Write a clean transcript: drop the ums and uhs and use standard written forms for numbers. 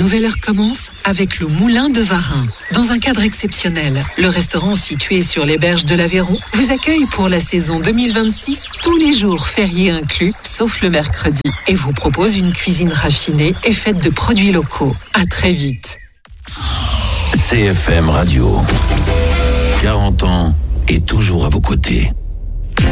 nouvelle heure commence avec le Moulin de Varin. Dans un cadre exceptionnel, le restaurant situé sur les berges de l'Aveyron vous accueille pour la saison 2026, tous les jours fériés inclus, sauf le mercredi, et vous propose une cuisine raffinée et faite de produits locaux. À très vite. CFM Radio. 40 ans et toujours à vos côtés.